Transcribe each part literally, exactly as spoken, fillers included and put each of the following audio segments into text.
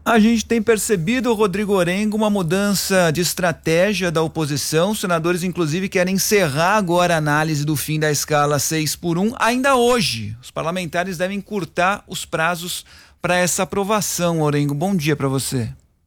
A gente tem percebido, Rodrigo Orengo, uma mudança de estratégia da oposição. Os senadores, inclusive, querem encerrar agora a análise do fim da escala seis por um. Ainda hoje, os parlamentares devem encurtar os prazos para essa aprovação. Orengo, bom dia para você.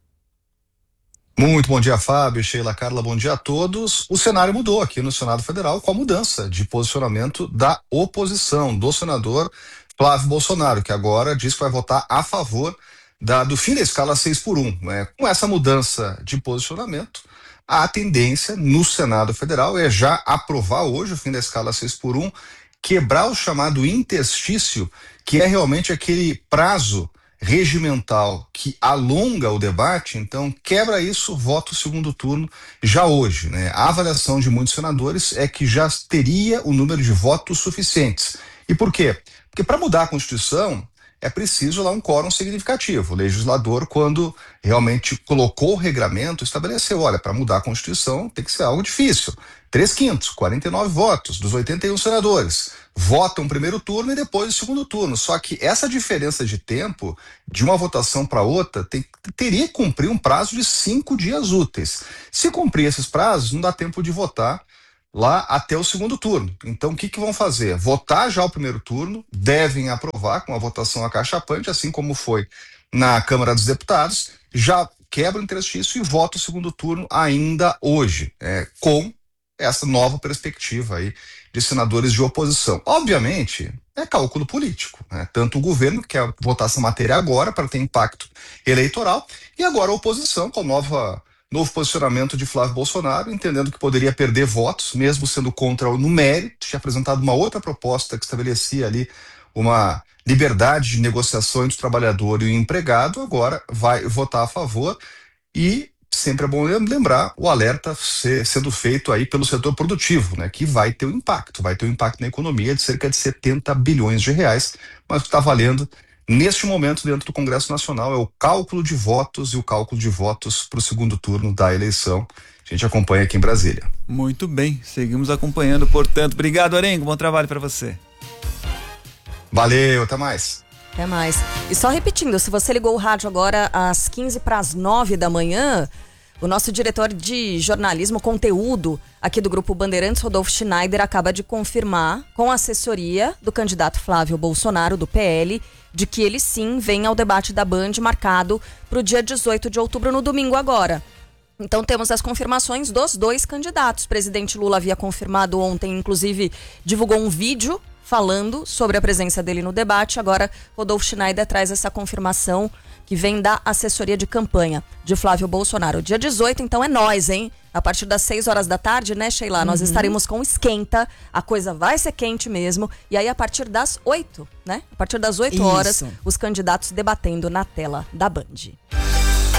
Muito bom dia, Fábio, Sheila, Carla, bom dia a todos. O cenário mudou aqui no Senado Federal com a mudança de posicionamento da oposição, do senador Flávio Bolsonaro, que agora diz que vai votar a favor da, do fim da escala seis por um. Né? Com essa mudança de posicionamento, a tendência no Senado Federal é já aprovar hoje o fim da escala seis por um, quebrar o chamado interstício, que é realmente aquele prazo regimental que alonga o debate. Então quebra isso, vota o segundo turno já hoje, né? A avaliação de muitos senadores é que já teria o número de votos suficientes. E por quê? Porque para mudar a Constituição é preciso lá um quórum significativo. O legislador, quando realmente colocou o regramento, estabeleceu, olha, para mudar a Constituição tem que ser algo difícil. Três quintos, quarenta e nove votos dos oitenta e um senadores votam o primeiro turno e depois o segundo turno. Só que essa diferença de tempo de uma votação para outra tem, teria que cumprir um prazo de cinco dias úteis. Se cumprir esses prazos, não dá tempo de votar lá até o segundo turno. Então o que que vão fazer? Votar já o primeiro turno, devem aprovar com a votação acachapante, assim como foi na Câmara dos Deputados, já quebra o interstício e vota o segundo turno ainda hoje, é, com essa nova perspectiva aí de senadores de oposição. Obviamente, é cálculo político, né? Tanto o governo, que quer votar essa matéria agora para ter impacto eleitoral, e agora a oposição com a nova novo posicionamento de Flávio Bolsonaro, entendendo que poderia perder votos, mesmo sendo contra no mérito. Tinha apresentado uma outra proposta que estabelecia ali uma liberdade de negociação entre o trabalhador e o empregado, agora vai votar a favor. E sempre é bom lembrar o alerta ser, sendo feito aí pelo setor produtivo, né, que vai ter um impacto, vai ter um impacto na economia de cerca de setenta bilhões de reais, mas o que está valendo neste momento dentro do Congresso Nacional é o cálculo de votos e o cálculo de votos para o segundo turno da eleição. A gente acompanha aqui em Brasília. Muito bem, seguimos acompanhando, portanto. Obrigado, Orengo, bom trabalho para você. Valeu, até mais. Até mais. E só repetindo, se você ligou o rádio agora às quinze para as nove da manhã, o nosso diretor de jornalismo, conteúdo aqui do Grupo Bandeirantes, Rodolfo Schneider, acaba de confirmar com a assessoria do candidato Flávio Bolsonaro, do P L, de que ele sim vem ao debate da Band marcado para o dia dezoito de outubro, no domingo agora. Então temos as confirmações dos dois candidatos. O presidente Lula havia confirmado ontem, inclusive divulgou um vídeo falando sobre a presença dele no debate. Agora Rodolfo Schneider traz essa confirmação que vem da assessoria de campanha de Flávio Bolsonaro. Dia dezoito, então, é nós, hein? A partir das seis horas da tarde, né, Sheila? Uhum. Nós estaremos com esquenta, a coisa vai ser quente mesmo. E aí, a partir das oito, né? A partir das oito horas, os candidatos debatendo na tela da Band.